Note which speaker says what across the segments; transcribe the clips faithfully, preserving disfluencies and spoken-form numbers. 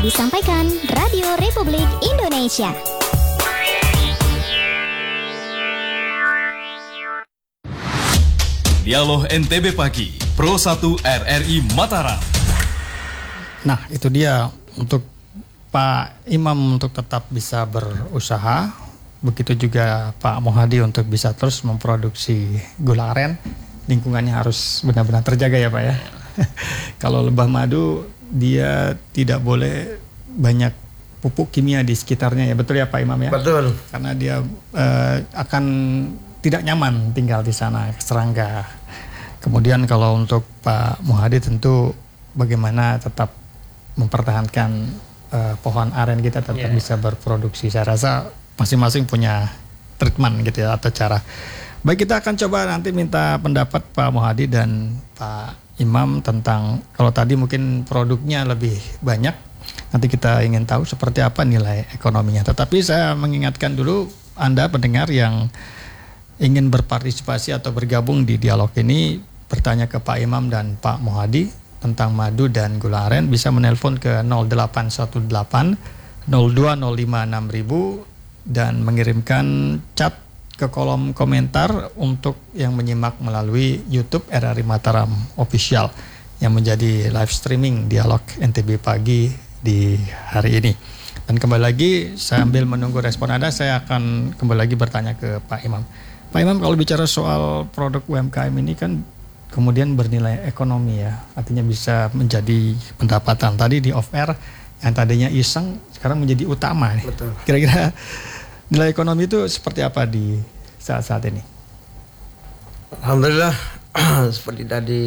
Speaker 1: disampaikan Radio Republik Indonesia.
Speaker 2: Dialog N T B Pagi, Pro satu R R I Mataram.
Speaker 3: Nah, itu dia untuk Pak Imam untuk tetap bisa berusaha. Begitu juga Pak Muhadi untuk bisa terus memproduksi gula aren. Lingkungannya harus benar-benar terjaga ya Pak ya. Kalau lebah madu, dia tidak boleh banyak pupuk kimia di sekitarnya ya. Betul ya Pak Imam ya?
Speaker 4: Betul.
Speaker 3: Karena dia uh, akan tidak nyaman tinggal di sana, serangga. Kemudian kalau untuk Pak Muhadi tentu bagaimana tetap mempertahankan uh, pohon aren kita tetap yeah. bisa berproduksi. Saya rasa masing-masing punya treatment gitu ya atau cara. Baik, kita akan coba nanti minta pendapat Pak Muhadi dan Pak Imam tentang kalau tadi mungkin produknya lebih banyak. Nanti kita ingin tahu seperti apa nilai ekonominya. Tetapi saya mengingatkan dulu Anda pendengar yang ingin berpartisipasi atau bergabung di dialog ini, bertanya ke Pak Imam dan Pak Muhadi tentang madu dan gula aren, bisa menelpon ke nol delapan satu delapan nol dua nol lima enam ribu dan mengirimkan chat ke kolom komentar untuk yang menyimak melalui YouTube R R I Mataram Official yang menjadi live streaming dialog N T B Pagi di hari ini. Dan kembali lagi, sambil menunggu respon Anda, saya akan kembali lagi bertanya ke Pak Imam. Pak Imam, kalau bicara soal produk U M K M ini kan kemudian bernilai ekonomi ya, artinya bisa menjadi pendapatan. Tadi di off air yang tadinya iseng sekarang menjadi utama nih.
Speaker 4: Betul.
Speaker 3: Kira-kira nilai ekonomi itu seperti apa di saat-saat ini?
Speaker 4: Alhamdulillah seperti tadi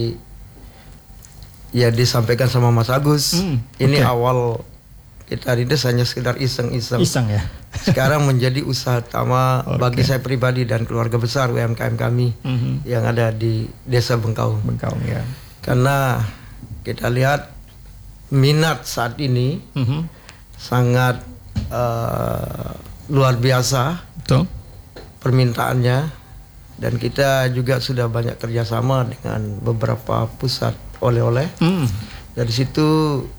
Speaker 4: ya disampaikan sama Mas Agus. Hmm, ini okay. Awal kita rintis hanya sekedar iseng-iseng.
Speaker 3: Iseng ya.
Speaker 4: Sekarang menjadi usaha utama okay. bagi saya pribadi dan keluarga besar U M K M kami mm-hmm. yang ada di Desa Bengkaung.
Speaker 3: Bengkaung ya.
Speaker 4: Karena kita lihat minat saat ini mm-hmm. sangat uh, luar biasa.
Speaker 3: Betul.
Speaker 4: Permintaannya, dan kita juga sudah banyak kerjasama dengan beberapa pusat oleh-oleh. Mm. Dari situ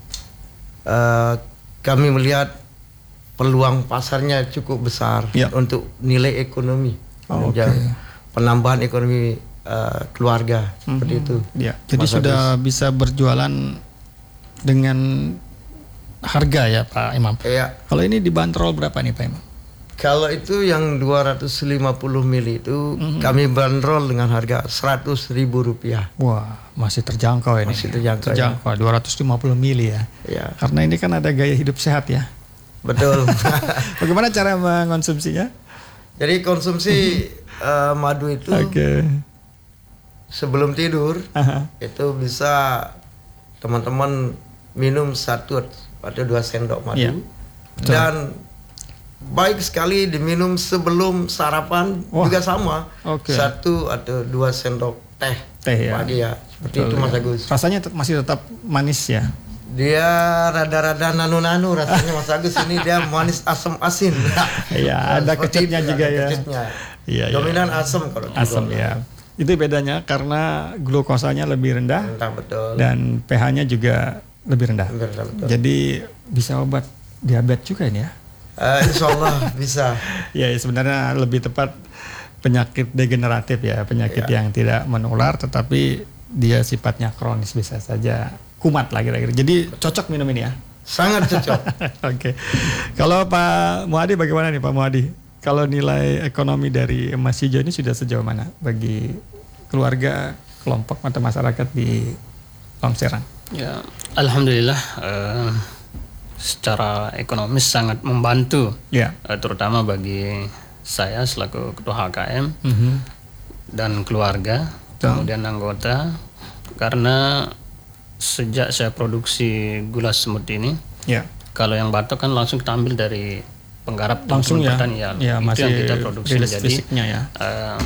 Speaker 4: uh, kami melihat peluang pasarnya cukup besar ya. Untuk nilai ekonomi, oh, okay. penambahan ekonomi uh, keluarga mm-hmm. seperti itu.
Speaker 3: Ya. Jadi Mas sudah habis. Bisa berjualan dengan harga ya Pak Imam.
Speaker 4: Ya.
Speaker 3: Kalau ini dibanderol berapa nih Pak Imam?
Speaker 4: Kalau itu yang dua ratus lima puluh mili itu mm-hmm. kami bandrol dengan harga seratus ribu rupiah.
Speaker 3: Wah, masih terjangkau ini.
Speaker 4: Masih terjangkau.
Speaker 3: Terjangkau ya. dua ratus lima puluh mili ya.
Speaker 4: Ya.
Speaker 3: Karena ini kan ada gaya hidup sehat ya.
Speaker 4: Betul.
Speaker 3: Bagaimana cara mengonsumsinya?
Speaker 4: Jadi konsumsi uh, madu itu okay. sebelum tidur uh-huh. itu bisa teman-teman minum satu atau dua sendok madu yeah. dan baik sekali diminum sebelum sarapan. Wah. Juga sama okay. satu atau dua sendok teh,
Speaker 3: teh ya.
Speaker 4: Pagi ya seperti betul, itu Mas ya. Agus.
Speaker 3: Rasanya t- masih tetap manis ya.
Speaker 4: Dia rada-rada nanu-nanu rasanya Mas Agus. Ini dia manis asam asin.
Speaker 3: Iya, ada kecutnya juga ya.
Speaker 4: Kecutnya.
Speaker 3: Iya,
Speaker 4: dominan
Speaker 3: iya.
Speaker 4: asam kalau
Speaker 3: asam ya. Itu bedanya karena glukosanya lebih rendah.
Speaker 4: Rendah betul.
Speaker 3: Dan pH-nya juga lebih rendah.
Speaker 4: Lebih rendah betul.
Speaker 3: Jadi bisa obat diabetes juga ini ya.
Speaker 4: Uh, insya Allah bisa.
Speaker 3: Ya sebenarnya lebih tepat penyakit degeneratif ya, penyakit ya. Yang tidak menular tetapi dia sifatnya kronis, bisa saja kumat lah kira-kira. Jadi cocok minum ini ya.
Speaker 4: Sangat cocok.
Speaker 3: Oke. Okay. Kalau Pak Muhadi bagaimana nih Pak Muhadi? Kalau nilai ekonomi dari emas hijau ini sudah sejauh mana bagi keluarga, kelompok atau masyarakat di Longserang?
Speaker 5: Ya, alhamdulillah. Uh... secara ekonomis sangat membantu, yeah. uh, terutama bagi saya selaku ketua H K M mm-hmm. dan keluarga, oh. kemudian anggota, karena sejak saya produksi gula semut ini, yeah. kalau yang batok kan langsung kita ambil dari penggarap
Speaker 3: langsung ya,
Speaker 5: pertanian,
Speaker 3: ya,
Speaker 5: itu
Speaker 3: masih
Speaker 5: yang kita produksi jadi
Speaker 3: ya.
Speaker 5: uh,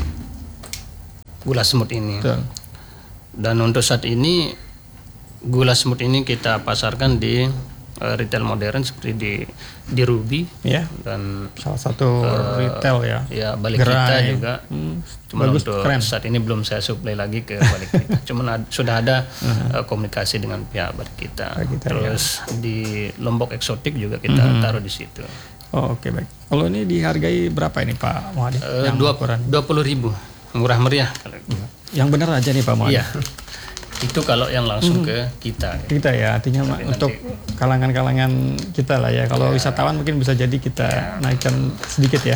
Speaker 5: gula semut ini.
Speaker 3: Betul.
Speaker 5: Dan untuk saat ini gula semut ini kita pasarkan di uh, retail modern seperti di di Ruby
Speaker 3: ya.
Speaker 5: Dan
Speaker 3: salah satu uh, retail ya.
Speaker 5: Ya balik Gerai. Kita juga. Hmm, Cuma bagus, untuk keren. Saat ini belum saya supply lagi ke balik kita. Cuman ad, sudah ada uh-huh. uh, komunikasi dengan pihak balik kita. kita Terus ya. Di Lombok Eksotik juga kita uh-huh. taruh di situ.
Speaker 3: Oh, oke okay, baik. Kalau ini dihargai berapa ini Pak Muhadi?
Speaker 5: Uh, dua puluh ribu, murah meriah.
Speaker 3: Yang benar aja nih Pak Muhadi.
Speaker 5: Iya. Itu kalau yang langsung hmm. ke kita.
Speaker 3: Kita ya, artinya Tapi untuk nanti, kalangan-kalangan kita lah ya. Kalau ya. Wisatawan mungkin bisa jadi kita ya. naikkan sedikit ya.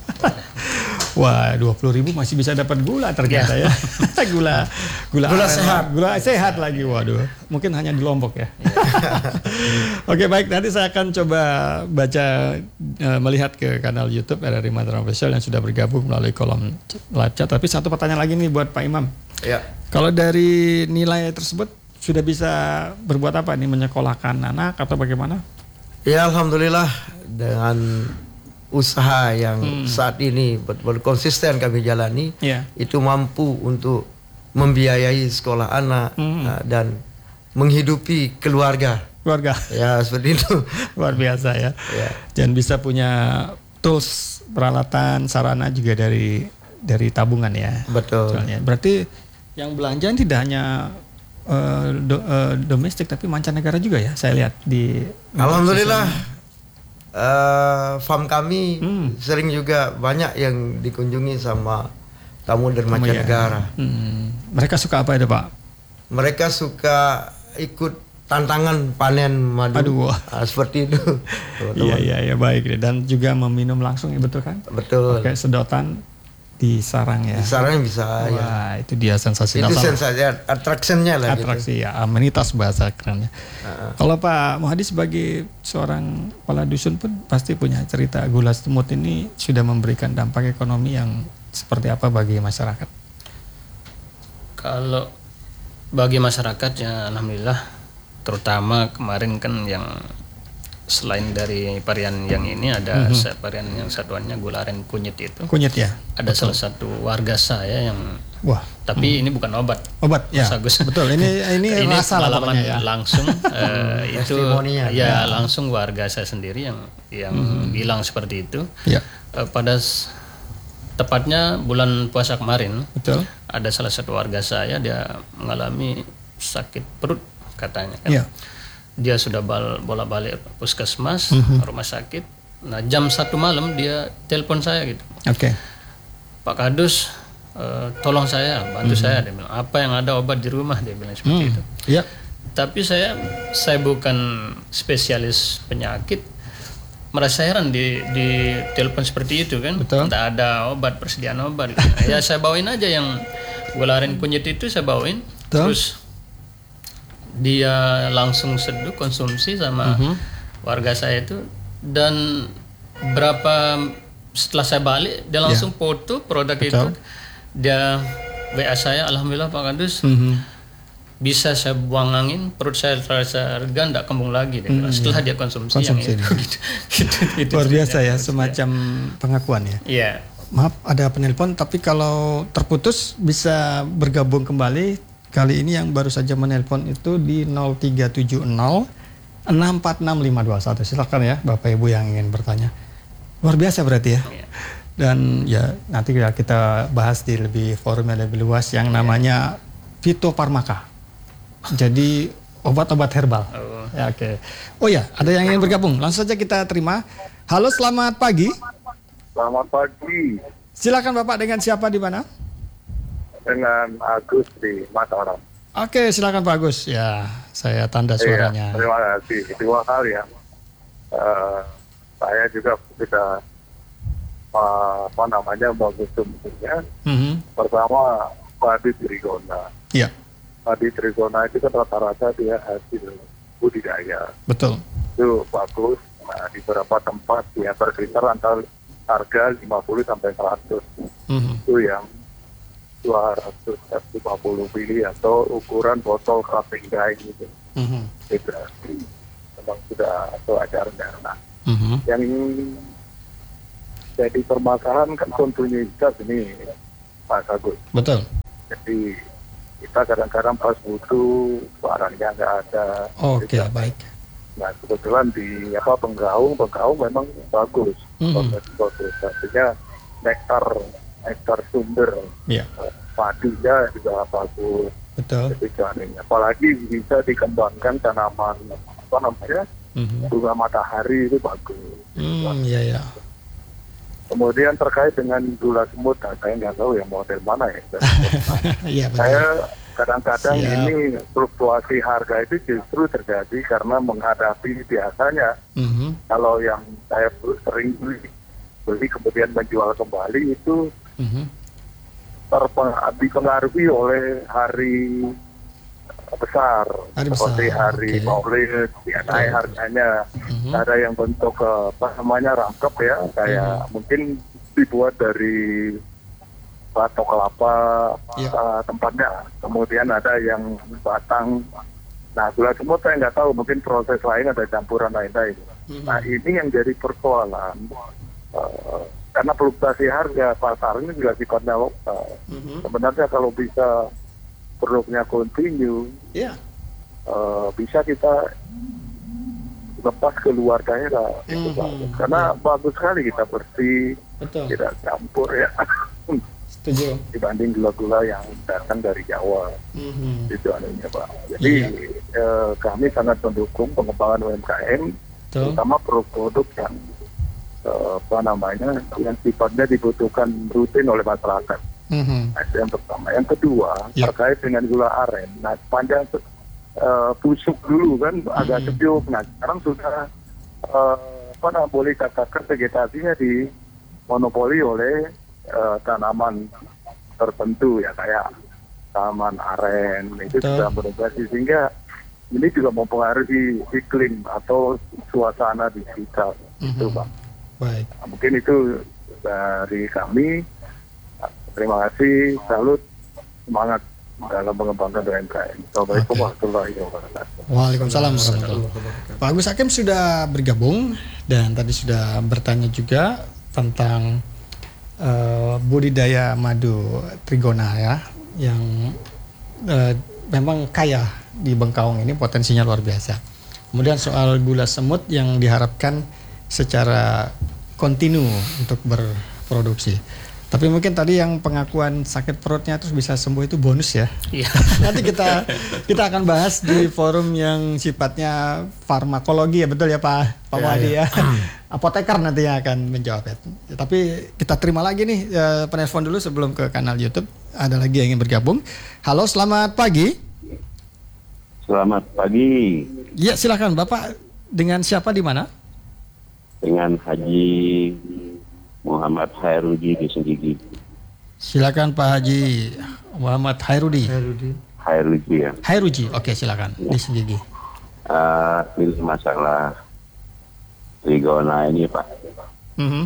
Speaker 3: Wah, dua puluh ribu masih bisa dapat gula ternyata ya. ya. gula, gula,
Speaker 4: gula sehat,
Speaker 3: gula sehat lagi. Waduh, mungkin hanya di Lombok ya. Oke baik, nanti saya akan coba baca uh, melihat ke kanal YouTube R R I Mataram Official yang sudah bergabung melalui kolom live chat. Tapi satu pertanyaan lagi nih buat Pak Imam.
Speaker 4: Ya.
Speaker 3: Kalau dari nilai tersebut sudah bisa berbuat apa nih, menyekolahkan anak atau bagaimana?
Speaker 4: Ya alhamdulillah dengan usaha yang hmm. saat ini betul konsisten kami jalani, yeah. itu mampu untuk membiayai sekolah anak hmm. uh, dan menghidupi keluarga.
Speaker 3: Keluarga.
Speaker 4: Ya seperti itu.
Speaker 3: Luar biasa ya. ya. Dan bisa punya tools, peralatan, sarana juga dari dari tabungan ya.
Speaker 4: Betul.
Speaker 3: Soalnya. Berarti yang belanja tidak hanya uh, do, uh, domestik tapi mancanegara juga ya. Saya lihat di.
Speaker 4: Alhamdulillah. Uh, farm kami hmm. sering juga banyak yang dikunjungi sama tamu dari mancanegara.
Speaker 3: Ya. Hmm. Mereka suka apa itu Pak?
Speaker 4: Mereka suka ikut tantangan panen madu.
Speaker 3: Aduh,
Speaker 4: uh, seperti itu.
Speaker 3: Iya iya ya, baik. Dan juga meminum langsung ya, betul kan?
Speaker 4: Betul.
Speaker 3: Pakai sedotan di sarang ya.
Speaker 4: Di sarang bisa.
Speaker 3: Wah,
Speaker 4: ya.
Speaker 3: Itu dia sensasi.
Speaker 4: Itu sensasi, attraction-nya lah.
Speaker 3: Atraksi
Speaker 4: gitu.
Speaker 3: ya, amenitas bahasa kerennya. Uh-huh. Kalau Pak Muhadi sebagai seorang kepala dusun pun pasti punya cerita gula semut ini sudah memberikan dampak ekonomi yang seperti apa bagi masyarakat?
Speaker 5: Kalau bagi masyarakat ya alhamdulillah, terutama kemarin kan yang selain dari varian yang ini ada mm-hmm. varian yang satuannya gula aren kunyit itu.
Speaker 3: Kunyit ya.
Speaker 5: Ada
Speaker 3: betul.
Speaker 5: Salah satu warga saya yang
Speaker 3: wah,
Speaker 5: tapi
Speaker 3: hmm.
Speaker 5: ini bukan obat.
Speaker 3: Obat ya.
Speaker 5: Agus.
Speaker 3: Betul. Ini ini,
Speaker 5: ini
Speaker 3: rasa
Speaker 5: pengalaman
Speaker 3: ya.
Speaker 5: langsung uh, itu ya,
Speaker 3: ya
Speaker 5: langsung warga saya sendiri yang yang hmm. bilang seperti itu.
Speaker 3: Ya.
Speaker 5: Uh, pada s- tepatnya bulan puasa kemarin.
Speaker 3: Betul.
Speaker 5: Ada salah satu warga saya dia mengalami sakit perut katanya kan.
Speaker 3: Ya.
Speaker 5: Dia sudah bal- bolak-balik puskesmas, mm-hmm. rumah sakit. Nah jam satu malam dia telepon saya gitu.
Speaker 3: Oke. Okay.
Speaker 5: Pak Kadus, uh, tolong saya, bantu mm-hmm. saya. Dia bilang apa yang ada obat di rumah, dia bilang seperti mm. itu.
Speaker 3: Iya.
Speaker 5: Tapi saya saya bukan spesialis penyakit. Merasa heran di di telepon seperti itu kan.
Speaker 3: Betul.
Speaker 5: Tidak ada obat, persediaan obat. Gitu. Ya saya bawain aja yang gula aren kunyit itu saya bawain. Betul. Terus dia langsung seduh konsumsi sama uh-huh. warga saya itu, dan berapa setelah saya balik dia langsung yeah. foto produk Betul. Itu dia W A saya, alhamdulillah Pak Kadus uh-huh. bisa saya buang angin, perut saya terasa lega, tidak kembung lagi uh-huh. setelah dia konsumsi,
Speaker 3: konsumsi
Speaker 5: yang itu, gitu. gitu, gitu
Speaker 3: luar biasa ya, semacam ya. Pengakuan ya.
Speaker 5: Iya.
Speaker 3: Maaf ada penelpon, tapi kalau terputus bisa bergabung kembali. Kali ini yang baru saja menelpon itu di nol tiga tujuh nol enam empat enam lima dua satu. Silakan ya Bapak Ibu yang ingin bertanya. Luar biasa berarti ya. Dan ya nanti kita bahas di lebih forum yang lebih luas yang namanya fitofarmaka. Jadi obat-obat herbal. Oh. Ya, oke. Okay. Oh ya, ada yang ingin bergabung. Langsung saja kita terima. Halo, selamat pagi.
Speaker 6: Selamat pagi.
Speaker 3: Silakan Bapak, dengan siapa di mana?
Speaker 6: Dengan Agus di Mataram.
Speaker 3: Oke, silakan Pak Agus. Ya, saya tanda suaranya.
Speaker 6: Iya, terima kasih. Dua hal ya. Uh, saya juga sudah uh, apa namanya bagus sumbernya. Mm-hmm. Pertama padi trigona.
Speaker 3: Iya.
Speaker 6: Padi trigona itu kan rata-rata dia hasil budidaya.
Speaker 3: Betul.
Speaker 6: Itu bagus. Nah, di beberapa tempat dia berkisar antara harga lima puluh sampai seratus. Mm-hmm. Itu yang dua ratus lima puluh mili atau ukuran botol kerating dye gitu. Mm-hmm. Itu memang sudah sewajarnya. Nah, mm-hmm. yang jadi permasalahan kan kontinuitas ini Pak Agus.
Speaker 3: Betul.
Speaker 6: Jadi kita kadang-kadang pas butuh barangnya nggak ada.
Speaker 3: Oke, okay, baik.
Speaker 6: Nah kebetulan di apa Bengkaung, Bengkaung memang bagus, mm-hmm. bagus. Artinya nektar nektar sumber
Speaker 3: yeah.
Speaker 6: padinya juga bagus.
Speaker 3: Betul.
Speaker 6: Jadi, apalagi bisa dikembangkan tanaman apa namanya mm-hmm. bunga matahari itu bagus.
Speaker 3: Mm, iya ya.
Speaker 6: Kemudian terkait dengan gula semut, nah, saya nggak tahu ya model mana ya.
Speaker 3: Iya,
Speaker 6: saya kadang-kadang
Speaker 3: Siap.
Speaker 6: ini fluktuasi harga itu justru terjadi karena menghadapi biasanya mm-hmm. kalau yang saya sering beli, beli kemudian menjual kembali itu mm-hmm. terpeng- dipengaruhi oleh hari besar,
Speaker 3: hari
Speaker 6: seperti
Speaker 3: besar.
Speaker 6: hari
Speaker 3: okay.
Speaker 6: Maulid, ya naik harganya. Mm-hmm. Ada yang bentuk apa namanya rangkap ya, kayak mm-hmm. mungkin dibuat dari batok kelapa yeah. uh, tempatnya. Kemudian ada yang batang. Nah gula semut saya nggak tahu, mungkin proses lain ada campuran lain-lain. Mm-hmm. Nah ini yang jadi persoalan. Uh, karena fluktuasi harga pasar ini juga sifatnya lokal. Mm-hmm. Sebenarnya kalau bisa produknya continue, yeah. uh, bisa kita lepas ke luar daerah, mm-hmm. gitu, karena yeah. bagus sekali kita bersih, Betul. tidak campur ya,
Speaker 3: Setuju. dibanding
Speaker 6: gula-gula yang datang dari Jawa, mm-hmm. itu anehnya Pak. Jadi yeah. uh, kami sangat mendukung pengembangan U M K M, Betul. terutama produk-produk yang uh, apa namanya, yang sifatnya dibutuhkan rutin oleh masyarakat. Mm-hmm. Nah, itu yang pertama. Yang kedua yep. terkait dengan gula aren. Nah sepanjang uh, busuk dulu kan mm-hmm. agak sejuk. Nah sekarang sudah uh, apa namanya boleh katakan vegetasinya dimonopoli oleh uh, tanaman tertentu ya kayak tanaman aren itu Betul. sudah beroperasi, sehingga ini juga mempengaruhi iklim atau suasana di sekitar mm-hmm. itu Pak. Baik. Nah, mungkin itu dari kami. Terima kasih, salut, semangat dalam mengembangkan U M K M. Assalamualaikum warahmatullahi wabarakatuh.
Speaker 3: Waalaikumsalam warahmatullahi wabarakatuh. Pak Agus Hakim sudah bergabung dan tadi sudah bertanya juga tentang uh, budidaya madu trigona ya, yang uh, memang kaya di Bengkaung ini, potensinya luar biasa. Kemudian soal gula semut yang diharapkan secara kontinu untuk berproduksi. Tapi mungkin tadi yang pengakuan sakit perutnya terus bisa sembuh itu bonus ya. Iya. Nanti kita kita akan bahas di forum yang sifatnya farmakologi ya, betul ya Pak Pak ya, Wadi ya. ya. Apoteker nanti yang akan menjawab ya. Tapi kita terima lagi nih eh, penelpon dulu sebelum ke kanal YouTube. Ada lagi yang ingin bergabung. Halo, selamat pagi.
Speaker 7: Selamat pagi.
Speaker 3: Ya, silakan Bapak, dengan siapa di mana?
Speaker 7: Dengan Haji Muhammad Hairudi di Senggigi.
Speaker 3: Silakan Pak Haji Muhammad Hairudi.
Speaker 7: Hairudi. Hairudi ya.
Speaker 3: Hairudi, oke silakan ya. Di Senggigi.
Speaker 7: Uh, ini masalah trigona ini Pak. Mm-hmm.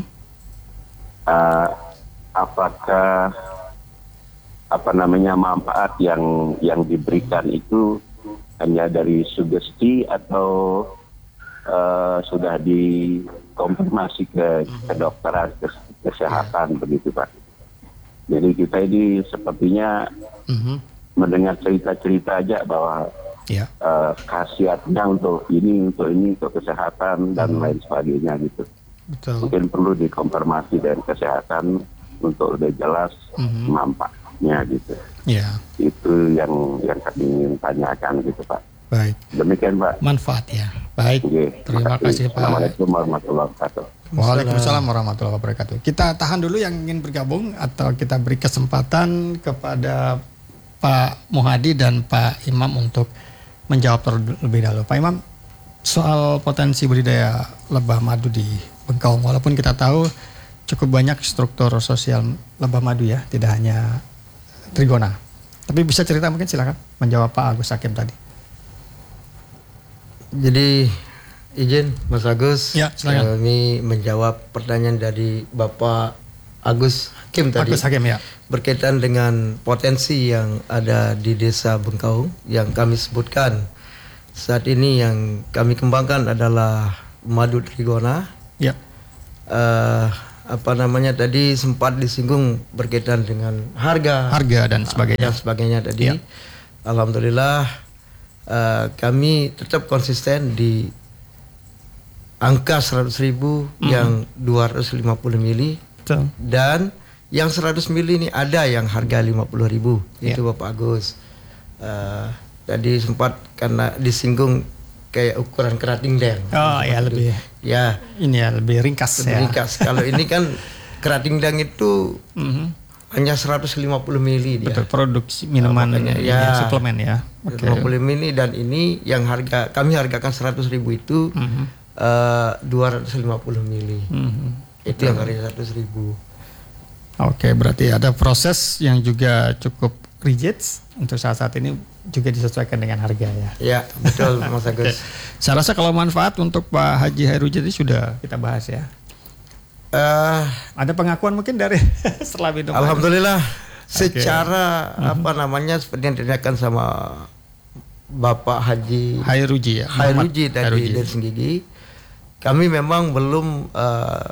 Speaker 7: Uh, apakah apa namanya manfaat yang yang diberikan itu hanya dari sugesti atau uh, sudah di konfirmasi ke kedokteran kesehatan yeah. begitu Pak. Jadi kita ini sepertinya mm-hmm. mendengar cerita-cerita aja bahwa yeah. uh, khasiatnya untuk ini, untuk ini, untuk kesehatan dan mm-hmm. lain sebagainya gitu. Betul. Mungkin perlu dikonfirmasi dari kesehatan untuk lebih jelas mm-hmm. manfaatnya gitu. Yeah. Itu yang yang kami ingin tanyakan gitu Pak.
Speaker 3: Baik.
Speaker 7: Demikian Pak.
Speaker 3: Manfaat ya. Baik. Oke, terima kasih Pak.
Speaker 7: Assalamualaikum warahmatullahi wabarakatuh.
Speaker 3: Waalaikumsalam warahmatullahi wabarakatuh. Kita tahan dulu yang ingin bergabung atau kita beri kesempatan kepada Pak Muhadi dan Pak Imam untuk menjawab terlebih dahulu. Pak Imam, soal potensi budidaya lebah madu di Bengkaung, walaupun kita tahu cukup banyak struktur sosial lebah madu ya, tidak hanya trigona. Tapi bisa cerita mungkin, silakan menjawab Pak Agus Hakim tadi.
Speaker 4: Jadi izin Mas Agus,
Speaker 3: ya,
Speaker 4: kami menjawab pertanyaan dari Bapak Agus Hakim tadi.
Speaker 3: Agus Hakim ya.
Speaker 4: Berkaitan dengan potensi yang ada di Desa Bengkaung yang kami sebutkan. Saat ini yang kami kembangkan adalah madu trigona. Ya. Uh, apa namanya tadi sempat disinggung berkaitan dengan harga,
Speaker 3: harga dan sebagainya.
Speaker 4: Dan sebagainya tadi. Ya. Alhamdulillah. Uh, kami tetap konsisten di angka seratus ribu, mm-hmm. yang dua ratus lima puluh mili, betul. Dan yang seratus mili ini ada yang harga lima puluh ribu, yeah. Itu Bapak Agus. Uh, tadi sempat karena disinggung kayak ukuran kerating deng.
Speaker 3: Oh ya lebih.
Speaker 4: Ya.
Speaker 3: Ini ya lebih ringkas
Speaker 4: lebih
Speaker 3: ya.
Speaker 4: Ringkas. Kalau ini kan kerating deng itu mm-hmm. hanya seratus lima puluh mili dia.
Speaker 3: Betul, produksi minuman uh, ya, suplemen ya.
Speaker 4: Okay. lima puluh mili dan ini yang harga kami hargakan seratus ribu itu mm-hmm. uh, dua ratus lima puluh mili. Mm-hmm. Itu yang harga seratus ribu.
Speaker 3: Oke, berarti ada proses yang juga cukup rigid untuk saat-saat ini juga disesuaikan dengan harga ya.
Speaker 4: Ya, betul Mas Agus.
Speaker 3: Okay. Saya rasa kalau manfaat untuk Pak Haji Hairudin ini sudah kita bahas ya. Uh, ada pengakuan mungkin dari setelah minum.
Speaker 4: Alhamdulillah okay. Secara mm-hmm. apa namanya seperti yang ditanyakan sama Bapak Haji
Speaker 3: Hairudin ya.
Speaker 4: Hairudin tadi dari Senggigi. Kami memang belum uh,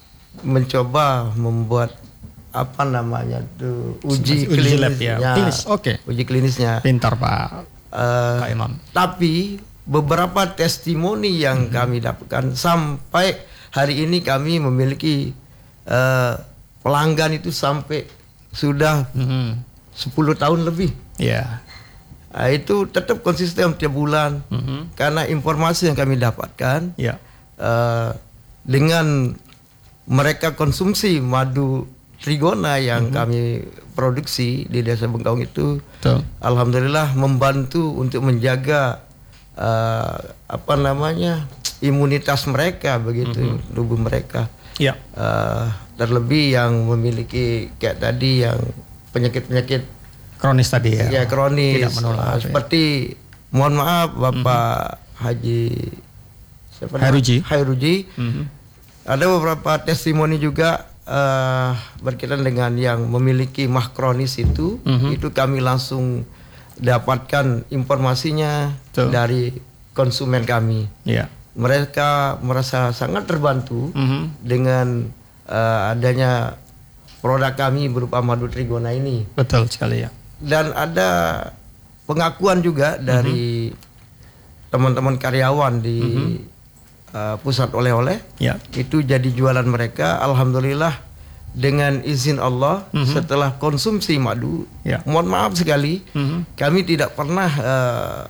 Speaker 4: mencoba membuat apa namanya tuh uji, uji klinis ya.
Speaker 3: Klinis, oke. Okay.
Speaker 4: Uji klinisnya.
Speaker 3: Pintar Pak. Uh, Pak Imam.
Speaker 4: Tapi beberapa testimoni yang mm-hmm. kami dapatkan sampai hari ini kami memiliki uh, pelanggan itu sampai sudah mm-hmm. sepuluh tahun lebih.
Speaker 3: Iya. Yeah.
Speaker 4: Nah, itu tetap konsisten tiap bulan mm-hmm. karena informasi yang kami dapatkan.
Speaker 3: Iya. Yeah. Uh,
Speaker 4: dengan mereka konsumsi madu Trigona yang mm-hmm. kami produksi di Desa Bengkaung itu, betul. Alhamdulillah membantu untuk menjaga uh, apa namanya imunitas mereka begitu, mm-hmm. tubuh mereka.
Speaker 3: Ya.
Speaker 4: Uh, terlebih yang memiliki kayak tadi yang penyakit-penyakit
Speaker 3: kronis tadi ya.
Speaker 4: Ya kronis.
Speaker 3: Tidak menular.
Speaker 4: Uh, seperti ya. Mohon maaf Bapak mm-hmm. Haji siapa
Speaker 3: Hairudin.
Speaker 4: Hairudin.
Speaker 3: Mm-hmm.
Speaker 4: Ada beberapa testimoni juga uh, berkaitan dengan yang memiliki mah kronis itu, mm-hmm. itu kami langsung dapatkan informasinya Tuh. dari konsumen kami.
Speaker 3: Yeah.
Speaker 4: Mereka merasa sangat terbantu mm-hmm. dengan uh, adanya produk kami berupa madu Trigona ini.
Speaker 3: Betul sekali ya.
Speaker 4: Dan ada pengakuan juga mm-hmm. dari teman-teman karyawan di mm-hmm. Uh, pusat oleh-oleh ya. Itu jadi jualan mereka. Alhamdulillah dengan izin Allah mm-hmm. setelah konsumsi madu ya. Mohon maaf sekali mm-hmm. kami tidak pernah uh,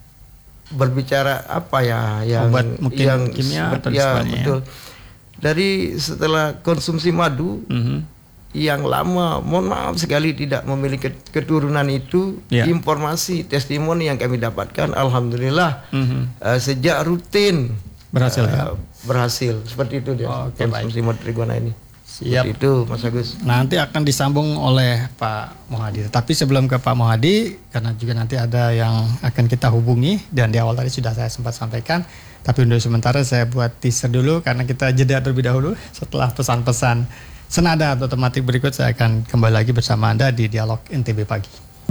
Speaker 4: berbicara apa ya yang
Speaker 3: obat mungkin yang kimia atau
Speaker 4: ya, betul ya. Dari setelah konsumsi madu mm-hmm. yang lama mohon maaf sekali tidak memiliki keturunan itu ya. Informasi testimoni yang kami dapatkan alhamdulillah mm-hmm. uh, sejak rutin
Speaker 3: berhasil
Speaker 4: uh,
Speaker 3: ya?
Speaker 4: Berhasil seperti itu dia oh, okay, konsumsi madu Trigona ini.
Speaker 3: Siap.
Speaker 4: Seperti itu Mas Agus.
Speaker 3: Nanti akan disambung oleh Pak Muhadi. Tapi sebelum ke Pak Muhadi, karena juga nanti ada yang akan kita hubungi dan di awal tadi sudah saya sempat sampaikan. Tapi untuk sementara saya buat teaser dulu karena kita jeda terlebih dahulu. Setelah pesan-pesan senada atau tematik berikut saya akan kembali lagi bersama Anda di Dialog N T B Pagi.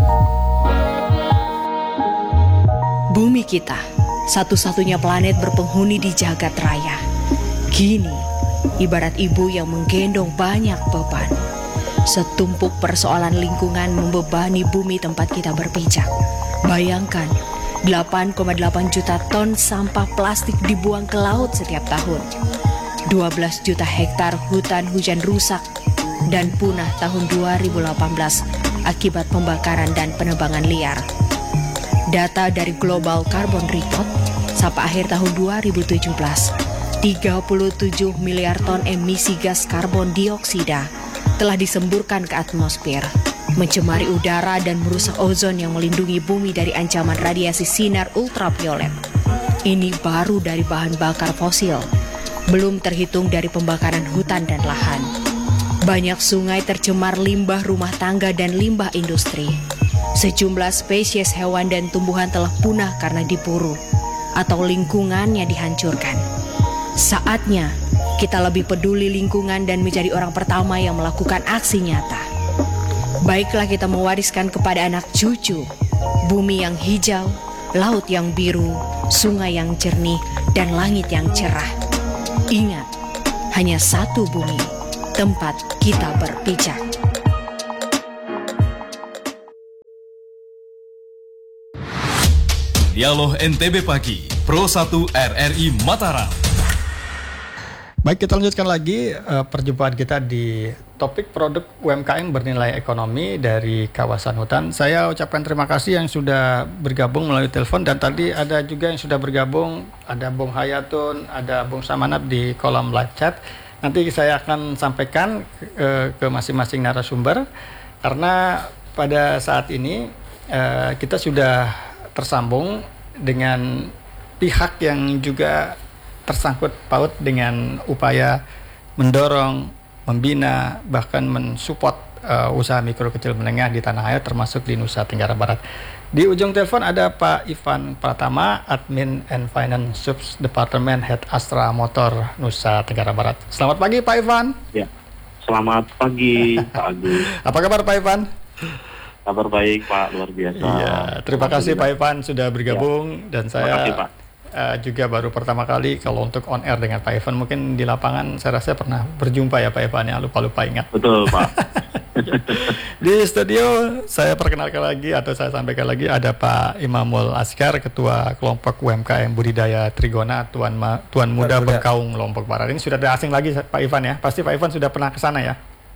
Speaker 8: Bumi kita, satu-satunya planet berpenghuni di jagat raya. Kini, ibarat ibu yang menggendong banyak beban. Setumpuk persoalan lingkungan membebani bumi tempat kita berpijak. Bayangkan, delapan koma delapan juta ton sampah plastik dibuang ke laut setiap tahun. dua belas juta hektar hutan hujan rusak dan punah tahun dua ribu delapan belas akibat pembakaran dan penebangan liar. Data dari Global Carbon Report sampai akhir tahun dua ribu tujuh belas, tiga puluh tujuh miliar ton emisi gas karbon dioksida telah disemburkan ke atmosfer, mencemari udara dan merusak ozon yang melindungi bumi dari ancaman radiasi sinar ultraviolet. Ini baru dari bahan bakar fosil, belum terhitung dari pembakaran hutan dan lahan. Banyak sungai tercemar limbah rumah tangga dan limbah industri. Sejumlah spesies hewan dan tumbuhan telah punah karena diburu atau lingkungannya dihancurkan. Saatnya kita lebih peduli lingkungan dan menjadi orang pertama yang melakukan aksi nyata. Baiklah kita mewariskan kepada anak cucu bumi yang hijau, laut yang biru, sungai yang jernih, dan langit yang cerah. Ingat, hanya satu bumi, tempat kita berpijak.
Speaker 2: Dialog N T B Pagi, Pro satu R R I Mataram.
Speaker 3: Baik, kita lanjutkan lagi uh, perjumpaan kita di topik produk U M K M bernilai ekonomi dari kawasan hutan. Saya ucapkan terima kasih yang sudah bergabung melalui telepon, dan tadi ada juga yang sudah bergabung, ada Bung Hayatun, ada Bung Samanap di kolom live chat. Nanti saya akan sampaikan uh, ke masing-masing narasumber, karena pada saat ini uh, kita sudah tersambung dengan pihak yang juga tersangkut paut dengan upaya mendorong, membina, bahkan mensupport uh, usaha mikro kecil menengah di tanah air, termasuk di Nusa Tenggara Barat. Di ujung telepon ada Pak Ivan Pratama, Admin and Finance Subs Department Head Astra Motor Nusa Tenggara Barat. Selamat pagi Pak Ivan.
Speaker 9: Ya, selamat pagi Pak Agus.
Speaker 3: Apa kabar Pak Ivan?
Speaker 9: Kabar baik Pak, luar biasa.
Speaker 3: Iya, terima kasih Pak Ivan sudah bergabung, ya. Dan saya
Speaker 9: kasih, Pak.
Speaker 3: Uh, juga baru pertama kali kalau untuk on air dengan Pak Ivan. Mungkin di lapangan saya rasa pernah berjumpa ya Pak Ivan, ya, lupa-lupa ingat.
Speaker 9: Betul Pak.
Speaker 3: Di studio saya perkenalkan lagi atau saya sampaikan lagi ada Pak Imamul Askar, Ketua Kelompok U M K M Budidaya Trigona Tuan, Ma, Tuan Muda Bengkaung Lombok Barat. Ini sudah ada asing lagi Pak Ivan ya. Pasti Pak Ivan sudah pernah ke sana ya.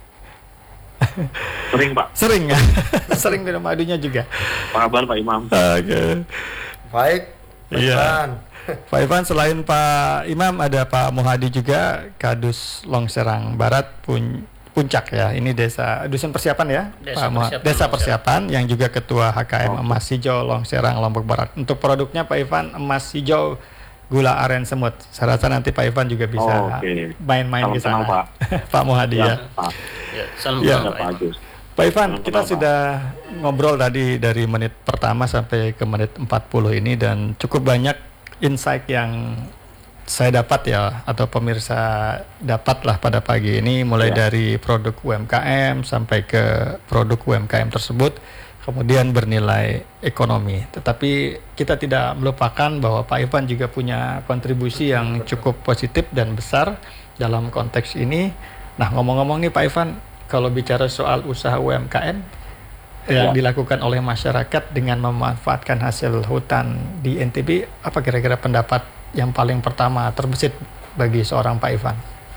Speaker 9: Sering Pak.
Speaker 3: Sering ya. Sering minum madunya juga.
Speaker 9: Apa kabar Pak Imam?
Speaker 3: Oke. Okay.
Speaker 4: Baik.
Speaker 3: Iya. Pak Ivan, selain Pak Imam ada Pak Muhadi juga, Kadus Long Serang Barat Pun Puncak ya. Ini desa dusun persiapan ya,
Speaker 5: Desa
Speaker 3: Pak Muha-
Speaker 5: persiapan,
Speaker 3: Desa persiapan yang juga Ketua H K M
Speaker 9: Oh.
Speaker 3: Emas Hijau Long Serang Lombok Barat. Untuk produknya Pak Ivan, emas hijau gula aren semut. Saya rasa nanti Pak Ivan juga bisa
Speaker 9: Oh, okay.
Speaker 3: main-main
Speaker 9: Salam
Speaker 3: ke sana.
Speaker 9: kenal, Pak.
Speaker 3: Pak Muhadi ya.
Speaker 9: Ya, Pak.
Speaker 5: Ya, salam
Speaker 3: Ya.
Speaker 5: kenal,
Speaker 9: Pak
Speaker 5: Pak.
Speaker 9: Agus.
Speaker 3: Pak Ivan,
Speaker 9: Salam
Speaker 3: kita
Speaker 9: kenal,
Speaker 3: sudah ngobrol tadi dari menit pertama sampai ke menit empat puluh ini, dan cukup banyak insight yang saya dapat ya, atau pemirsa dapat lah pada pagi ini, mulai
Speaker 9: Ya.
Speaker 3: dari produk U M K M sampai ke produk U M K M tersebut kemudian bernilai ekonomi. Tetapi kita tidak melupakan bahwa Pak Ivan juga punya kontribusi yang cukup positif dan besar dalam konteks ini. Nah, ngomong-ngomong nih Pak Ivan, kalau bicara soal usaha U M K M yang
Speaker 9: Ya.
Speaker 3: dilakukan oleh masyarakat dengan memanfaatkan hasil hutan di N T B, apa kira-kira pendapat yang paling pertama terbesit bagi seorang Pak Ivan?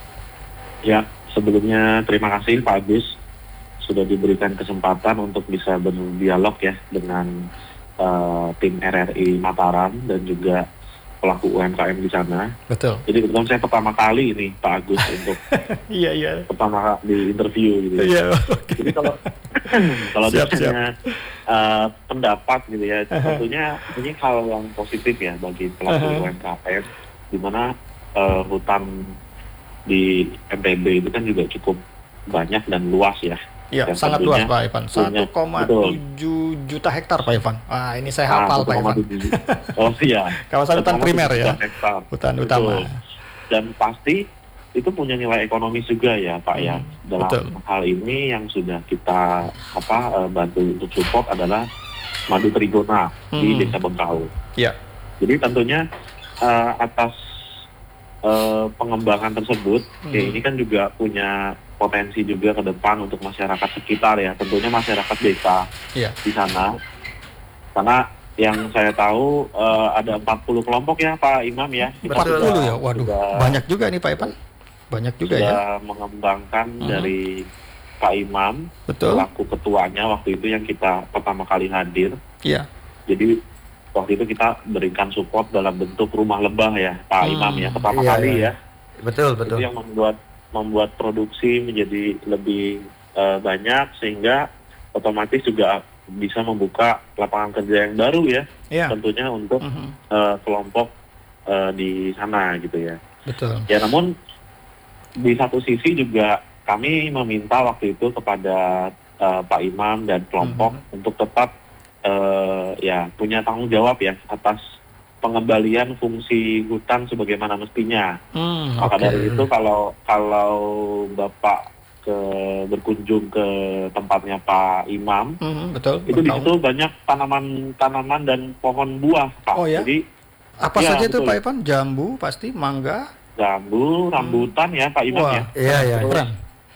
Speaker 9: Ya, sebelumnya terima kasih Pak Agus sudah diberikan kesempatan untuk bisa berdialog ya dengan uh, tim R R I Mataram dan juga pelaku U M K M di sana.
Speaker 3: Betul.
Speaker 9: Jadi kebetulan saya pertama kali ini Pak Agus untuk
Speaker 3: Iya, iya.
Speaker 9: pertama di interview gitu.
Speaker 3: Iya.
Speaker 9: Jadi kalau kalau
Speaker 3: Siap,
Speaker 9: ditanya uh, pendapat gitu ya, tentunya ini hal yang positif ya bagi pelaku U M K M, di mana uh, hutan di N T B itu kan juga cukup banyak dan luas ya.
Speaker 3: Iya,
Speaker 9: Dan
Speaker 3: sangat luas
Speaker 9: tentunya
Speaker 3: Pak Ivan. satu koma tujuh
Speaker 9: betul.
Speaker 3: juta hektar Pak Ivan. Wah, ini saya
Speaker 9: Ah,
Speaker 3: hafal Pak
Speaker 9: satu koma
Speaker 3: Ivan.
Speaker 9: tujuh. Oh iya.
Speaker 3: Kawasan hutan
Speaker 9: satu koma tujuh
Speaker 3: primer ya.
Speaker 9: juta hektar.
Speaker 3: Hutan
Speaker 9: Betul.
Speaker 3: utama.
Speaker 9: Dan pasti itu punya nilai ekonomis juga ya Pak ya. Dalam
Speaker 3: betul.
Speaker 9: hal ini yang sudah kita apa uh, bantu untuk support adalah madu trigona di
Speaker 3: Hmm.
Speaker 9: Desa Bengkaung.
Speaker 3: Iya.
Speaker 9: Jadi tentunya uh, atas uh, pengembangan tersebut,
Speaker 3: Hmm.
Speaker 9: ya ini kan juga punya potensi juga ke depan untuk masyarakat sekitar ya, tentunya masyarakat desa
Speaker 3: Iya.
Speaker 9: di sana. Karena yang saya tahu uh, ada empat puluh kelompok ya Pak Imam ya. Kita
Speaker 3: empat puluh
Speaker 9: sudah-
Speaker 3: ya. Waduh,
Speaker 9: sudah-
Speaker 3: banyak juga nih Pak Ivan. Banyak juga ya.
Speaker 9: sudah mengembangkan
Speaker 3: Hmm.
Speaker 9: dari Pak Imam
Speaker 3: Betul.
Speaker 9: selaku ketuanya waktu itu yang kita pertama kali hadir.
Speaker 3: Iya.
Speaker 9: Jadi waktu itu kita berikan support dalam bentuk rumah lebah ya Pak
Speaker 3: Hmm.
Speaker 9: Imam ya, pertama
Speaker 4: Iya,
Speaker 9: kali
Speaker 4: iya.
Speaker 9: ya.
Speaker 4: Betul,
Speaker 9: Itu
Speaker 4: betul.
Speaker 9: yang membuat membuat produksi menjadi lebih uh, banyak, sehingga otomatis juga bisa membuka lapangan kerja yang baru ya,
Speaker 3: Iya.
Speaker 9: tentunya untuk
Speaker 3: Mhm.
Speaker 9: uh, kelompok uh, di sana gitu ya.
Speaker 3: Betul.
Speaker 9: Ya namun di satu sisi juga kami meminta waktu itu kepada uh, Pak Imam dan kelompok
Speaker 3: Mhm.
Speaker 9: untuk tetap uh, ya punya tanggung jawab ya atas pengembalian fungsi hutan sebagaimana mestinya.
Speaker 3: Hmm,
Speaker 9: Maka
Speaker 3: oke.
Speaker 9: dari itu kalau kalau Bapak ke berkunjung ke tempatnya Pak Imam,
Speaker 3: Mhm, betul.
Speaker 9: itu di
Speaker 3: Bengkaung.
Speaker 9: situ banyak tanaman-tanaman dan pohon buah, Pak.
Speaker 3: Oh ya?
Speaker 9: Jadi
Speaker 3: Apa
Speaker 9: ya,
Speaker 3: saja itu
Speaker 9: betul.
Speaker 3: Pak Ivan? Jambu pasti, mangga.
Speaker 9: jambu, rambutan ya Pak Imam
Speaker 3: Wah.
Speaker 9: ya.
Speaker 4: Iya, iya.
Speaker 9: Terus,
Speaker 3: Keren.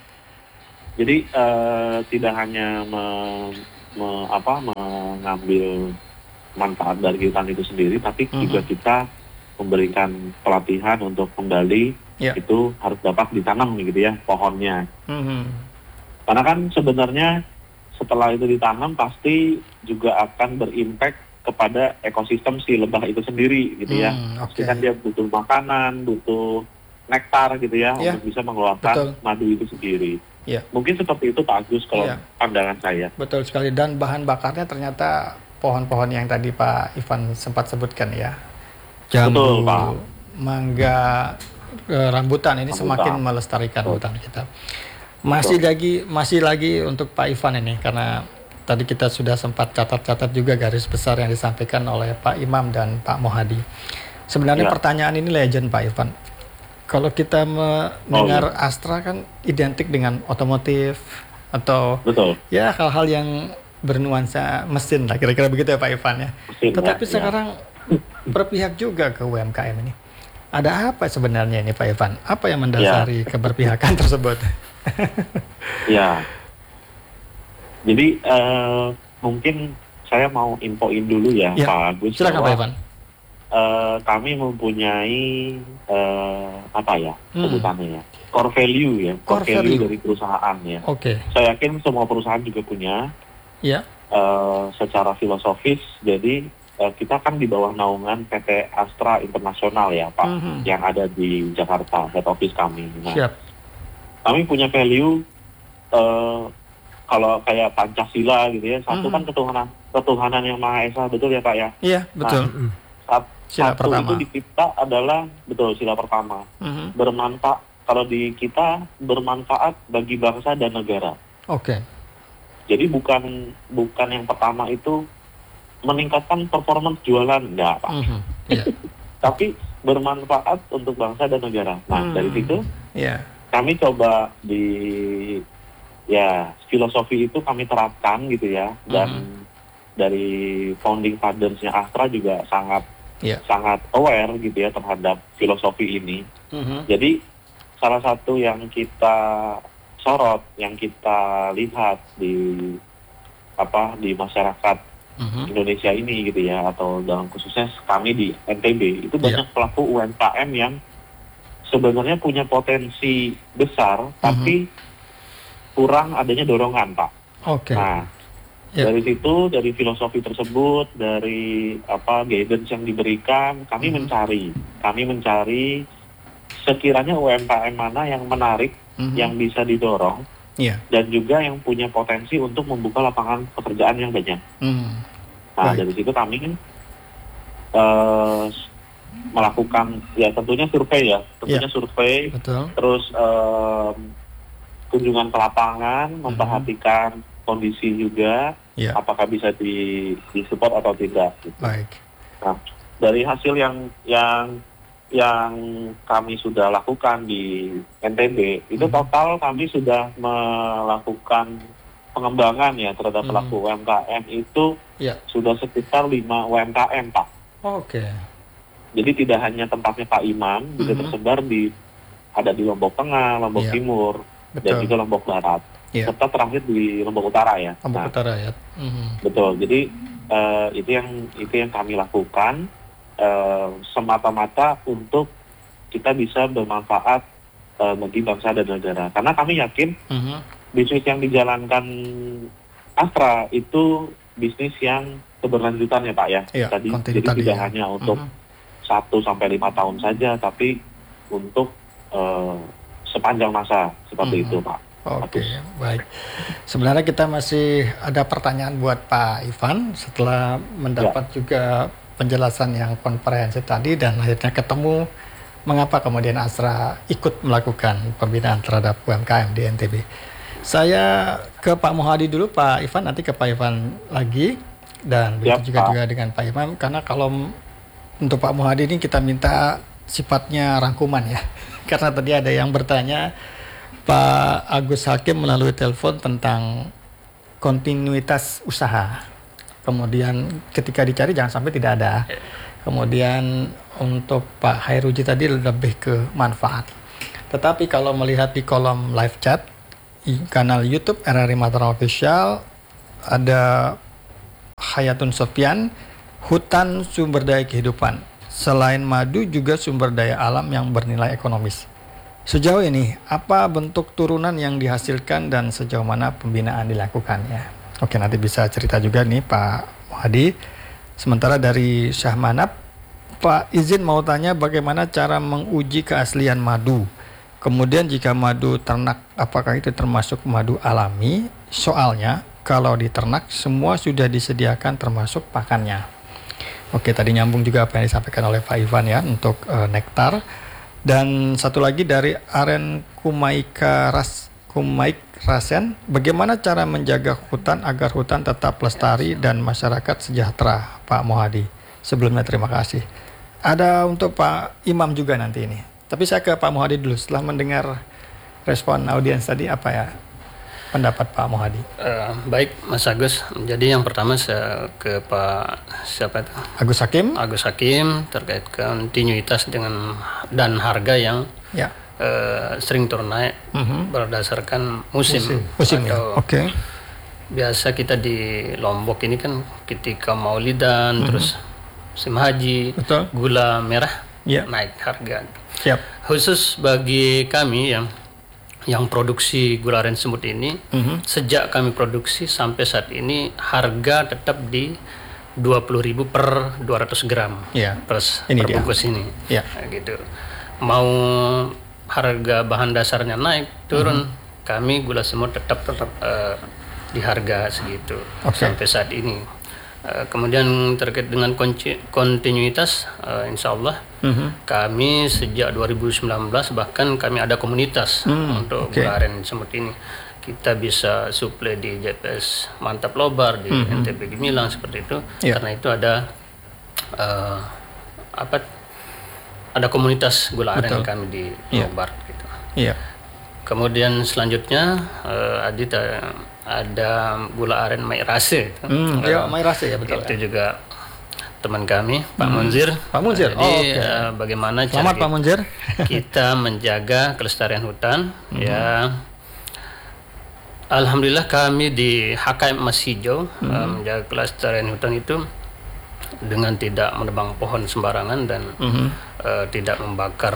Speaker 9: Jadi eh, tidak hanya me- me- apa, mengambil manfaat dari hutan itu sendiri, tapi
Speaker 3: Mhm.
Speaker 9: juga kita memberikan pelatihan untuk kembali yeah. itu harus dapat ditanam gitu ya pohonnya. Mm-hmm. Karena kan sebenarnya setelah itu ditanam pasti juga akan berimpact kepada ekosistem si lebah itu sendiri gitu ya. Mm, okay. Pasti kan dia butuh makanan, butuh nektar gitu ya yeah. untuk bisa mengeluarkan Betul. madu itu sendiri. Yeah. Mungkin seperti itu Pak Agus kalau yeah. pandangan saya.
Speaker 3: Betul sekali, dan bahan bakarnya ternyata pohon-pohon yang tadi Pak Ivan sempat sebutkan ya. Jambu, Betul, Pak. Mangga, rambutan ini rambutan. Semakin melestarikan Betul. hutan kita. Masih Betul. lagi masih lagi untuk Pak Ivan ini, karena tadi kita sudah sempat catat-catat juga garis besar yang disampaikan oleh Pak Imam dan Pak Mohadi. Sebenarnya ya. pertanyaan ini legend Pak Ivan. Kalau kita mendengar oh, ya. Astra kan identik dengan otomotif atau Betul. ya hal-hal yang bernuansa mesin lah, kira-kira begitu ya Pak Ivan ya. Mesin, Tetapi ya, sekarang ya. berpihak juga ke U M K M ini. Ada apa sebenarnya ini Pak Ivan? Apa yang mendasari ya. keberpihakan tersebut?
Speaker 9: Ya. Jadi uh, mungkin saya mau infoin dulu ya, ya. Pak Agus.
Speaker 3: Silakan Pak Ivan.
Speaker 9: Uh, kami mempunyai uh, apa ya hmm. sebutannya ya, core value ya, core, core value, value dari perusahaan ya. Oke. Okay. Saya yakin semua perusahaan juga punya. Ya. Uh, secara filosofis, jadi uh, kita kan di bawah naungan P T Astra Internasional ya Pak, mm-hmm. yang ada di Jakarta, head office kami. Nah, Siap. Kami punya value uh, kalau kayak Pancasila gitu ya, satu mm-hmm. kan ketuhanan ketuhanan yang Maha Esa, betul ya Pak ya? Iya betul. Nah, saat, sila satu pertama. Itu di kita adalah betul sila pertama, mm-hmm. bermanfaat kalau di kita bermanfaat bagi bangsa dan negara. Oke. Okay. Jadi bukan bukan yang pertama itu meningkatkan performance jualan, enggak Pak. Mm-hmm. Yeah. Tapi bermanfaat untuk bangsa dan negara. Nah mm. dari situ yeah. kami coba di ya filosofi itu kami terapkan gitu ya, dan mm-hmm. dari founding fathers-nya Astra juga sangat yeah. sangat aware gitu ya terhadap filosofi ini. Mm-hmm. Jadi salah satu yang kita sorot, yang kita lihat di apa di masyarakat mm-hmm. Indonesia ini gitu ya, atau dalam khususnya kami di N T B itu yeah. banyak pelaku U M K M yang sebenarnya punya potensi besar, mm-hmm. tapi kurang adanya dorongan Pak. Oke. Okay. Nah yeah. dari situ, dari filosofi tersebut, dari apa guidance yang diberikan, kami mm-hmm. mencari, kami mencari sekiranya U M K M mana yang menarik, mm-hmm. yang bisa didorong, yeah. dan juga yang punya potensi untuk membuka lapangan pekerjaan yang banyak. Mm. Nah right. dari situ kami uh, melakukan ya tentunya survei ya, tentunya yeah. survei, Betul. terus uh, kunjungan ke lapangan, mm-hmm. memperhatikan kondisi juga, yeah. apakah bisa di disupport atau tidak. Gitu. Baik. Nah dari hasil yang yang yang kami sudah lakukan di N T B itu hmm. total kami sudah melakukan pengembangan ya terhadap hmm. pelaku U M K M itu ya. sudah sekitar lima U M K M Pak. Oke. Okay. Jadi tidak hanya tempatnya Pak Imam, hmm. juga tersebar di ada di Lombok Tengah, Lombok ya. Timur, betul. dan juga Lombok Barat, ya. serta terakhir di Lombok Utara ya. Lombok nah, Utara ya. Hmm. Betul. Jadi uh, itu yang itu yang kami lakukan. Uh, semata-mata untuk kita bisa bermanfaat uh, bagi bangsa dan negara. Karena kami yakin uh-huh. bisnis yang dijalankan Astra itu bisnis yang keberlanjutan ya Pak ya. Iya, tadi jadi tadi tidak ya. hanya untuk satu uh-huh. sampai lima tahun saja, tapi untuk uh, sepanjang masa seperti uh-huh. itu Pak. Oke, okay, baik. Sebenarnya kita masih ada pertanyaan buat Pak Ivan setelah mendapat ya. juga penjelasan yang komprehensif tadi, dan akhirnya ketemu mengapa kemudian Astra ikut melakukan pembinaan terhadap U M K M di N T B. Saya ke Pak Mohadi dulu, Pak Ivan, nanti ke Pak Ivan lagi, dan begitu juga, juga dengan Pak Imam, karena kalau untuk Pak Mohadi ini kita minta sifatnya rangkuman ya, karena tadi ada yang bertanya Pak Agus Hakim melalui telepon tentang kontinuitas usaha. Kemudian ketika dicari jangan sampai tidak ada. Kemudian untuk Pak Hairuji tadi lebih ke manfaat. Tetapi kalau melihat di kolom live chat kanal YouTube R R I Mataram Official, ada Hayatun Sofyan, hutan sumber daya kehidupan. Selain madu juga sumber daya alam yang bernilai ekonomis.
Speaker 3: Sejauh ini apa bentuk turunan yang dihasilkan dan sejauh mana pembinaan dilakukan ya? Oke, nanti bisa cerita juga nih Pak Muhadi. Sementara dari Syah Manap, Pak izin mau tanya bagaimana cara menguji keaslian madu. Kemudian jika madu ternak, apakah itu termasuk madu alami? Soalnya kalau di ternak semua sudah disediakan termasuk pakannya. Oke, tadi nyambung juga apa yang disampaikan oleh Pak Ivan ya untuk uh, nektar. Dan satu lagi dari Aren Kumaika Ras Kumaik Rasen, bagaimana cara menjaga hutan agar hutan tetap lestari dan masyarakat sejahtera, Pak Muhadi? Sebelumnya terima kasih. Ada untuk Pak Imam juga nanti ini. Tapi saya ke Pak Muhadi dulu setelah mendengar respon audiens tadi, apa ya pendapat Pak Muhadi?
Speaker 5: Uh, baik Mas Agus. Jadi yang pertama saya ke Pak siapa itu?
Speaker 3: Agus Hakim.
Speaker 5: Agus Hakim terkait kontinuitas dengan dan harga yang
Speaker 3: ya.
Speaker 5: uh, sering turun naik uh-huh. berdasarkan musim.
Speaker 3: Musim, musim ya. Oke. Okay.
Speaker 5: Biasa kita di Lombok ini kan ketika Maulidan uh-huh. terus musim haji, betul. Gula merah ya. Naik harga.
Speaker 3: Siap.
Speaker 5: Khusus bagi kami yang yang produksi gula aren semut ini, mm-hmm. sejak kami produksi sampai saat ini harga tetap di dua puluh ribu per dua ratus gram
Speaker 3: yeah.
Speaker 5: per,
Speaker 3: ini
Speaker 5: per bungkus ini.
Speaker 3: Yeah.
Speaker 5: Nah, gitu. Mau harga bahan dasarnya naik turun, mm-hmm. kami gula semut tetap tetap uh, di harga segitu okay. sampai saat ini. Uh, kemudian terkait dengan kontinuitas, uh, insya Allah mm-hmm. kami sejak dua ribu sembilan belas bahkan kami ada komunitas mm, untuk okay. gula aren semut ini. Kita bisa suplai di J P S Mantap Lobar, di mm-hmm. N T P Gemilang seperti itu, yeah. karena itu ada uh, apa? Ada komunitas gula aren kami di yeah. Lobar. Gitu.
Speaker 3: Yeah.
Speaker 5: Kemudian selanjutnya uh, Adita ada gula aren Mairase.
Speaker 3: Hmm, uh, ya Mairase ya betul.
Speaker 5: Itu
Speaker 3: ya.
Speaker 5: juga teman kami Pak hmm. Munzir.
Speaker 3: Pak Munzir.
Speaker 5: Jadi
Speaker 3: oh, okay.
Speaker 5: uh, bagaimana
Speaker 3: Selamat,
Speaker 5: cara
Speaker 3: Pak Munzir.
Speaker 5: kita menjaga kelestarian hutan hmm. ya. Alhamdulillah kami di H K M Mas Hijau hmm. uh, menjaga kelestarian hutan itu dengan tidak menebang pohon sembarangan dan hmm. uh, tidak membakar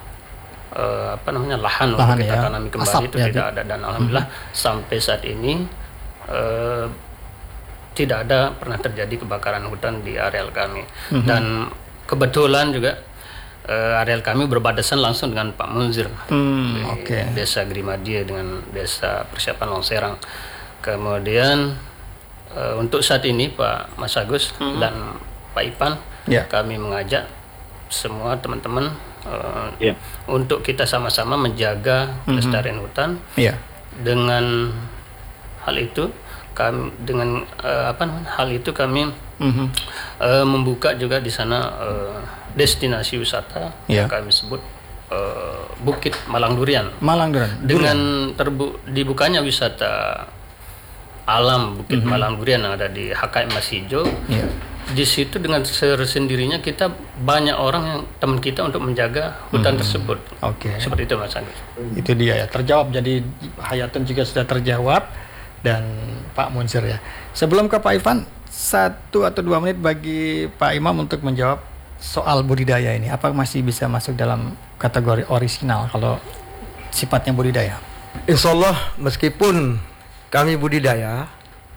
Speaker 5: Uh, apa namanya lahan, lahan untuk kita ya. tanami kembali. Asap, itu ya, tidak ada, dan alhamdulillah mm-hmm. sampai saat ini uh, tidak ada pernah terjadi kebakaran hutan di areal kami mm-hmm. dan kebetulan juga uh, areal kami berbatasan langsung dengan Pak Munzir mm, di okay. Desa Grimadia dengan Desa Persiapan Longserang. Kemudian uh, untuk saat ini Pak Mas Agus mm-hmm. dan Pak Ipan yeah. kami mengajak semua teman-teman Uh, yeah. untuk kita sama-sama menjaga kelestarian mm-hmm. hutan.
Speaker 3: Yeah.
Speaker 5: Dengan hal itu kami dengan uh, apa namanya hal itu kami mm-hmm. uh, membuka juga di sana uh, destinasi wisata yeah. yang kami sebut uh, Bukit Malang Durian.
Speaker 3: Malang Durian.
Speaker 5: Dengan terbu- dibukanya wisata alam Bukit mm-hmm. Malang Durian yang ada di H K M Mas Hijau. Yeah. Di situ dengan sendirinya kita banyak orang yang teman kita untuk menjaga hutan hmm. tersebut.
Speaker 3: Oke. Okay.
Speaker 5: Seperti itu Mas Agus.
Speaker 3: Itu dia ya, terjawab. Jadi Hayatun juga sudah terjawab dan Pak Munzir ya. Sebelum ke Pak Ivan, satu atau dua menit bagi Pak Imam untuk menjawab soal budidaya ini. Apa masih bisa masuk dalam kategori orisinal kalau sifatnya budidaya?
Speaker 4: Insya Allah meskipun kami budidaya,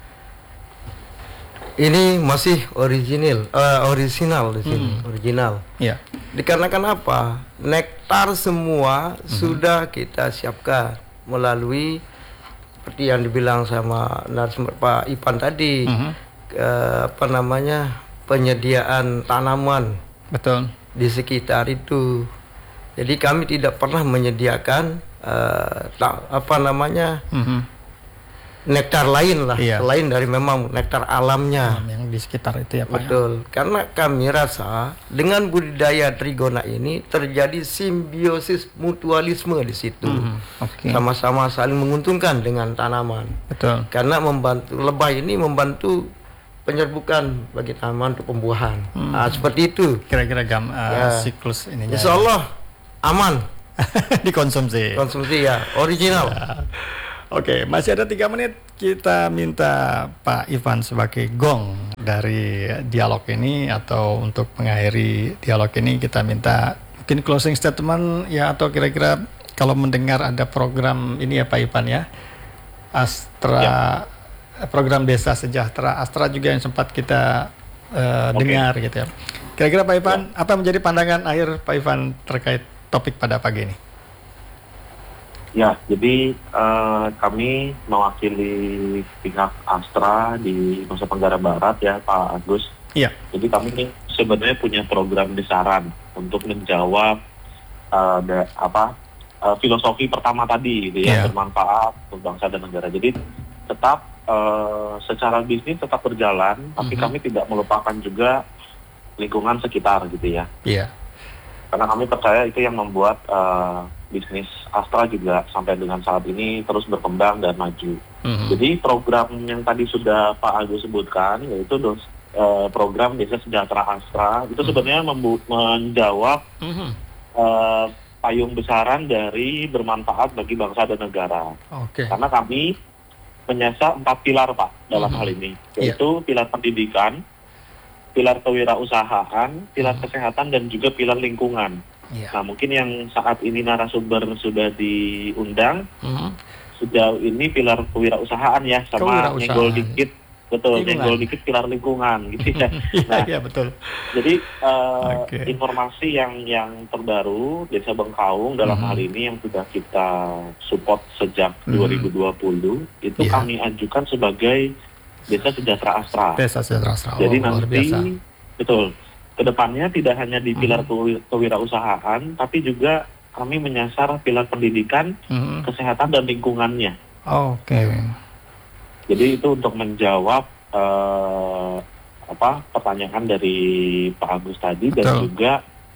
Speaker 4: ini masih original, uh, original di sini, hmm. original.
Speaker 3: Ya.
Speaker 4: Dikarenakan apa? Nektar semua hmm. sudah kita siapkan melalui seperti yang dibilang sama narasumber Pak Ipan tadi, hmm. uh, apa namanya penyediaan tanaman.
Speaker 3: Betul.
Speaker 4: Di sekitar itu. Jadi kami tidak pernah menyediakan uh, ta- apa namanya. Hmm. nektar lain lah, iya. selain dari memang nektar alamnya.
Speaker 3: Alam yang di sekitar itu ya Pak.
Speaker 4: Betul, ya? Karena kami rasa dengan budidaya trigona ini terjadi simbiosis mutualisme di situ. Mm-hmm. Okay. Sama-sama saling menguntungkan dengan tanaman.
Speaker 3: Betul.
Speaker 4: Karena membantu lebah ini membantu penyerbukan bagi tanaman untuk pembuahan. Mm. Nah, seperti itu.
Speaker 3: Kira-kira gam uh, ya. siklus ininya.
Speaker 4: Insya Allah aman
Speaker 3: dikonsumsi.
Speaker 4: Konsumsi ya, original.
Speaker 3: Ya. Oke, masih ada tiga menit. Kita minta Pak Ivan sebagai gong dari dialog ini, atau untuk mengakhiri dialog ini kita minta mungkin closing statement ya, atau kira-kira kalau mendengar ada program ini ya Pak Ivan ya, Astra, ya. program Desa Sejahtera Astra juga yang sempat kita uh, okay. dengar gitu ya. Kira-kira Pak Ivan, ya. apa menjadi pandangan akhir Pak Ivan terkait topik pada pagi ini?
Speaker 9: Ya, jadi uh, kami mewakili pihak Astra di Nusa Tenggara Barat ya Pak Agus.
Speaker 3: Iya.
Speaker 9: Jadi kami ini sebenarnya punya program besaran untuk menjawab uh, da, apa uh, filosofi pertama tadi, gitu ya, yeah. bermanfaat untuk bangsa dan negara. Jadi tetap uh, secara bisnis tetap berjalan, tapi mm-hmm. kami tidak melupakan juga lingkungan sekitar, gitu ya.
Speaker 3: Iya. Yeah.
Speaker 9: Karena kami percaya itu yang membuat uh, bisnis Astra juga sampai dengan saat ini terus berkembang dan maju. Mm-hmm. Jadi program yang tadi sudah Pak Agus sebutkan, yaitu dos, uh, program Desa Sejahtera Astra, itu mm-hmm. sebenarnya membu- menjawab mm-hmm. uh, payung besaran dari bermanfaat bagi bangsa dan negara.
Speaker 3: Okay.
Speaker 9: Karena kami menyasar empat pilar Pak dalam mm-hmm. hal ini, yaitu yeah. pilar pendidikan, pilar kewirausahaan, pilar mm-hmm. kesehatan, dan juga pilar lingkungan. Yeah. Nah, mungkin yang saat ini narasumber sudah diundang, mm-hmm. sejauh ini pilar kewirausahaan ya, sama nyenggol dikit, betul, lingkungan. nyenggol dikit pilar lingkungan, gitu ya. Nah,
Speaker 3: yeah, betul.
Speaker 9: Jadi uh,
Speaker 3: okay.
Speaker 9: informasi yang yang terbaru Desa Bengkaung dalam mm-hmm. hal ini yang sudah kita support sejak mm-hmm. dua ribu dua puluh itu yeah. kami ajukan sebagai Desa Sejahtera Astra.
Speaker 3: Desa Sejahtera Astra.
Speaker 9: Jadi
Speaker 3: oh,
Speaker 9: nanti betul. Kedepannya tidak hanya di pilar mm-hmm. kewirausahaan, tapi juga kami menyasar pilar pendidikan, mm-hmm. kesehatan, dan lingkungannya.
Speaker 3: Oh, Oke. Okay.
Speaker 9: Jadi itu untuk menjawab uh, apa pertanyaan dari Pak Agus tadi. Betul. Dan juga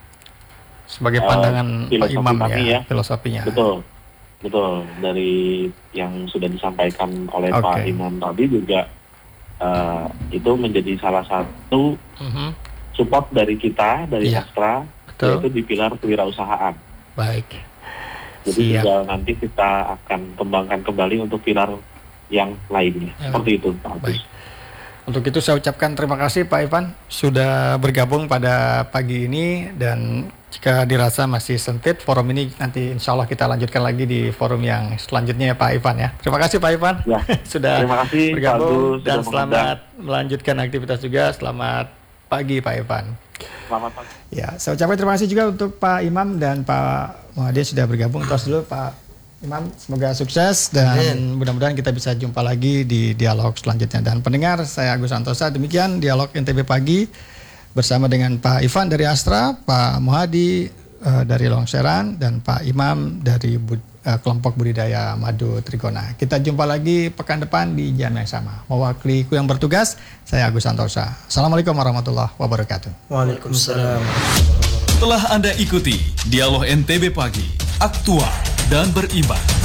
Speaker 3: sebagai pandangan uh, Pak Imam ya, ya, filosofinya.
Speaker 9: Betul, betul. Dari yang sudah disampaikan oleh okay. Pak Imam tadi juga uh, itu menjadi salah satu. Mm-hmm. support dari kita, dari ya, Astra, betul. Yaitu di pilar kewirausahaan.
Speaker 3: Baik.
Speaker 9: Jadi juga nanti kita akan kembangkan kembali untuk pilar yang lainnya. Ya, seperti itu, Pak Agus.
Speaker 3: Untuk itu saya ucapkan terima kasih Pak Ivan sudah bergabung pada pagi ini, dan jika dirasa masih sempit forum ini, nanti insya Allah kita lanjutkan lagi di forum yang selanjutnya ya Pak Ivan ya. Terima kasih Pak Ivan
Speaker 9: ya.
Speaker 3: sudah
Speaker 9: terima kasih,
Speaker 3: bergabung
Speaker 9: Pak Agus,
Speaker 3: dan selamat mengundang. melanjutkan aktivitas juga. Selamat pagi Pak Ivan.
Speaker 9: Selamat pagi.
Speaker 3: Ya, saya ucapkan terima kasih juga untuk Pak Imam dan Pak Muhadi sudah bergabung. Terus dulu Pak Imam, semoga sukses dan Amin. Mudah-mudahan kita bisa jumpa lagi di dialog selanjutnya. Dan pendengar, saya Agus Santosa, demikian dialog N T B Pagi bersama dengan Pak Ivan dari Astra, Pak Muhadi uh, dari Longseran, dan Pak Imam dari Bud- uh, kelompok budidaya madu Trigona. Kita jumpa lagi pekan depan di jam yang sama. Mewakili kru yang bertugas, saya Agus Santosa. Assalamualaikum warahmatullahi wabarakatuh.
Speaker 4: Waalaikumsalam.
Speaker 2: Telah Anda ikuti dialog N T B Pagi, aktual dan berimbang.